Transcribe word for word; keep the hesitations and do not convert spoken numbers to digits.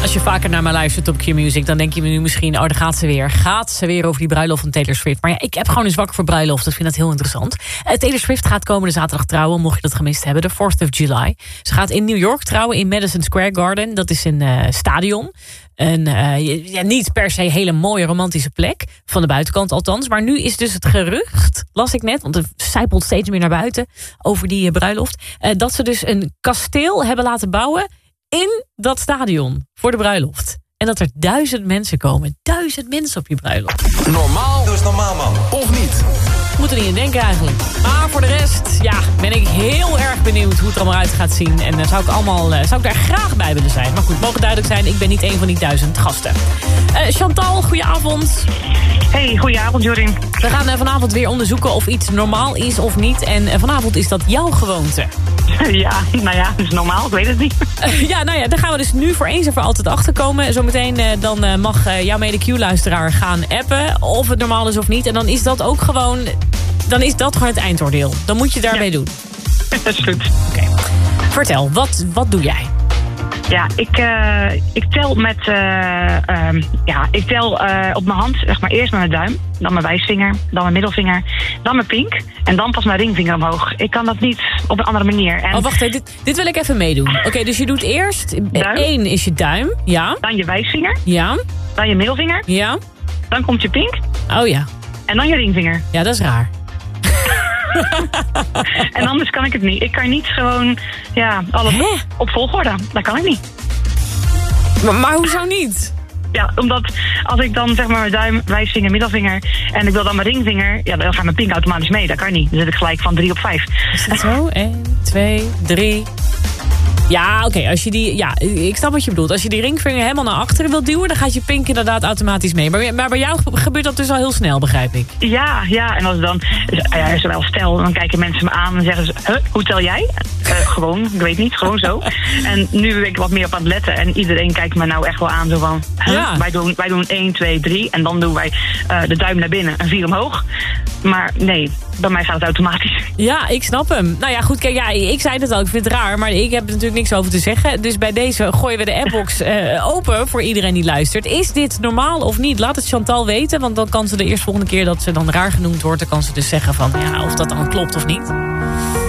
Als je vaker naar mij luistert op Q-Music... dan denk je nu misschien, oh, daar gaat ze weer. Gaat ze weer over die bruiloft van Taylor Swift. Maar ja, ik heb gewoon een zwak voor bruiloft. Ik vind dat heel interessant. Uh, Taylor Swift gaat komende zaterdag trouwen, mocht je dat gemist hebben. De fourth of July. Ze gaat in New York trouwen in Madison Square Garden. Dat is een uh, stadion. Een uh, ja, niet per se hele mooie romantische plek. Van de buitenkant althans. Maar nu is dus het gerucht, las ik net... want het zijpelt steeds meer naar buiten over die uh, bruiloft... Uh, dat ze dus een kasteel hebben laten bouwen... in dat stadion voor de bruiloft. En dat er duizend mensen komen. Duizend mensen op je bruiloft. Normaal. Doe eens normaal, man. Of niet? Moet er niet in denken eigenlijk. Maar voor de rest, ja, ben ik heel erg benieuwd hoe het er allemaal uit gaat zien. En uh, zou ik allemaal, uh, zou ik daar graag bij willen zijn. Maar goed, mogen duidelijk zijn, ik ben niet een van die duizend gasten. Uh, Chantal, goedenavond. Hey, goedenavond Jorin. We gaan uh, vanavond weer onderzoeken of iets normaal is of niet. En uh, vanavond is dat jouw gewoonte. Ja, nou ja, dat is normaal, ik weet het niet. Uh, ja, nou ja, daar gaan we dus nu voor eens en voor altijd achter komen. Zometeen uh, dan uh, mag uh, jouw mede-Q-luisteraar gaan appen of het normaal is of niet. En dan is dat ook gewoon, dan is dat gewoon het eindoordeel. Dan moet je daarbij ja. doen. Dat is goed. Oké. Okay. Vertel, wat, wat doe jij? Ja, ik, uh, ik tel met, uh, um, ja, ik tel uh, op mijn hand, zeg maar eerst met mijn duim, dan mijn wijsvinger, dan mijn middelvinger, dan mijn pink en dan pas mijn ringvinger omhoog. Ik kan dat niet op een andere manier. En oh, wacht even, dit, dit wil ik even meedoen. Oké, okay, dus je doet eerst, duim. één is je duim, ja. Dan je wijsvinger. Ja. Dan je middelvinger. Ja. Dan komt je pink. Oh ja. En dan je ringvinger. Ja, dat is raar. En anders kan ik het niet. Ik kan niet gewoon, ja, alles Hè? op volgorde. Dat kan ik niet. Maar, maar hoezo niet? Ja, omdat als ik dan zeg maar mijn duim, wijsvinger, middelvinger en ik wil dan mijn ringvinger, ja, dan gaat mijn pink automatisch mee. Dat kan niet. Dan zit ik gelijk van drie op vijf. Is dat zo? één, twee, drie... Ja, oké, okay, als je die, ja, ik snap wat je bedoelt. Als je die ringvinger helemaal naar achteren wilt duwen, dan gaat je pink inderdaad automatisch mee. Maar, maar bij jou gebeurt dat dus al heel snel, begrijp ik. Ja, ja, en als dan, ja, is er wel stel, dan kijken mensen me aan en zeggen ze, huh, hoe tel jij? Uh, gewoon, ik weet niet, gewoon zo. En nu ben ik wat meer op aan het letten en iedereen kijkt me nou echt wel aan, zo van, huh? ja. wij, doen, wij doen één, twee, drie en dan doen wij uh, de duim naar binnen en vier omhoog. Maar nee, bij mij gaat het automatisch. Ja, ik snap hem. Nou ja, goed, kijk, ja, ik zei het al, ik vind het raar, maar ik heb natuurlijk niks over te zeggen. Dus bij deze gooien we de appbox uh, open voor iedereen die luistert. Is dit normaal of niet? Laat het Chantal weten, want dan kan ze de eerstvolgende keer dat ze dan raar genoemd wordt, dan kan ze dus zeggen van, ja, of dat dan klopt of niet.